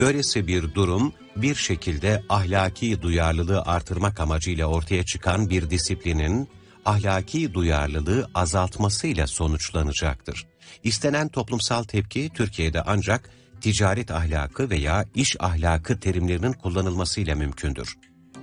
Böylesi bir durum bir şekilde ahlaki duyarlılığı artırmak amacıyla ortaya çıkan bir disiplinin ahlaki duyarlılığı azaltmasıyla sonuçlanacaktır. İstenen toplumsal tepki Türkiye'de ancak ticaret ahlakı veya iş ahlakı terimlerinin kullanılmasıyla mümkündür.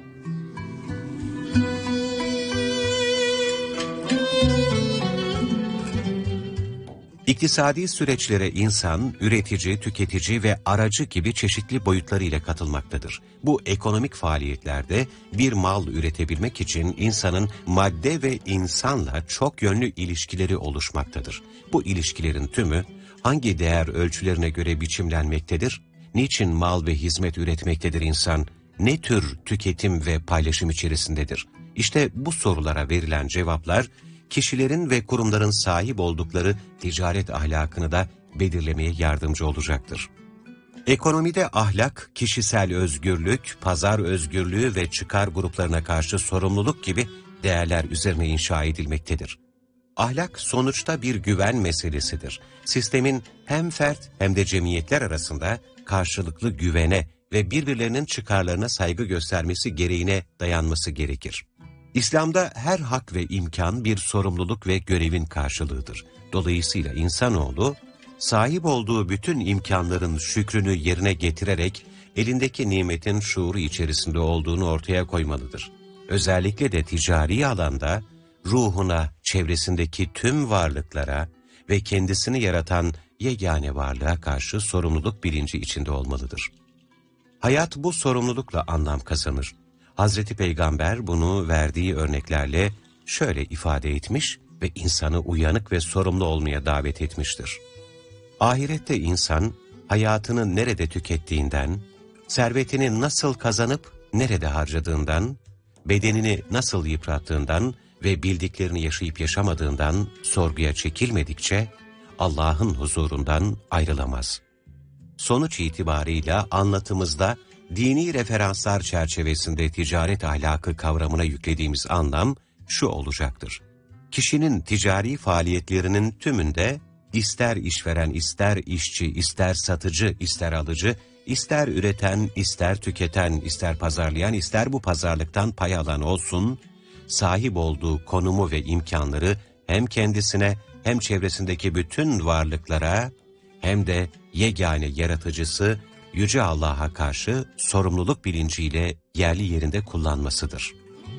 İktisadi süreçlere insan, üretici, tüketici ve aracı gibi çeşitli boyutlarıyla katılmaktadır. Bu ekonomik faaliyetlerde bir mal üretebilmek için insanın madde ve insanla çok yönlü ilişkileri oluşmaktadır. Bu ilişkilerin tümü hangi değer ölçülerine göre biçimlenmektedir? Niçin mal ve hizmet üretmektedir insan? Ne tür tüketim ve paylaşım içerisindedir? İşte bu sorulara verilen cevaplar, kişilerin ve kurumların sahip oldukları ticaret ahlakını da belirlemeye yardımcı olacaktır. Ekonomide ahlak, kişisel özgürlük, pazar özgürlüğü ve çıkar gruplarına karşı sorumluluk gibi değerler üzerine inşa edilmektedir. Ahlak sonuçta bir güven meselesidir. Sistemin hem fert hem de cemiyetler arasında karşılıklı güvene ve birbirlerinin çıkarlarına saygı göstermesi gereğine dayanması gerekir. İslam'da her hak ve imkan bir sorumluluk ve görevin karşılığıdır. Dolayısıyla insanoğlu, sahip olduğu bütün imkanların şükrünü yerine getirerek elindeki nimetin şuuru içerisinde olduğunu ortaya koymalıdır. Özellikle de ticari alanda ruhuna, çevresindeki tüm varlıklara ve kendisini yaratan yegane varlığa karşı sorumluluk bilinci içinde olmalıdır. Hayat bu sorumlulukla anlam kazanır. Hazreti Peygamber bunu verdiği örneklerle şöyle ifade etmiş ve insanı uyanık ve sorumlu olmaya davet etmiştir. Ahirette insan hayatını nerede tükettiğinden, servetini nasıl kazanıp nerede harcadığından, bedenini nasıl yıprattığından ve bildiklerini yaşayıp yaşamadığından sorguya çekilmedikçe Allah'ın huzurundan ayrılamaz. Sonuç itibarıyla anlatımızda dini referanslar çerçevesinde ticaret ahlakı kavramına yüklediğimiz anlam şu olacaktır. Kişinin ticari faaliyetlerinin tümünde ister işveren, ister işçi, ister satıcı, ister alıcı, ister üreten, ister tüketen, ister pazarlayan, ister bu pazarlıktan pay alan olsun, sahip olduğu konumu ve imkanları hem kendisine hem çevresindeki bütün varlıklara hem de yegane yaratıcısı Yüce Allah'a karşı sorumluluk bilinciyle yerli yerinde kullanmasıdır.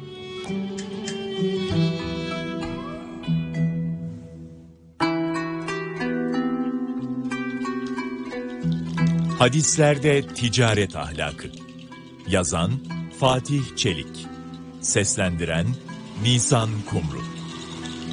Hadislerde ticaret ahlakı. Yazan Fatih Çelik. Seslendiren Nisan Kumru.